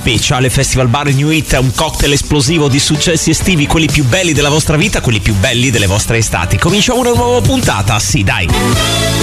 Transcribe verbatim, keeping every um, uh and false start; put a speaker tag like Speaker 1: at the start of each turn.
Speaker 1: speciale Festival Bar New Hit, un cocktail esplosivo di successi estivi, quelli più belli della vostra vita, quelli più belli delle vostre estati. Comincia una nuova puntata, sì dai.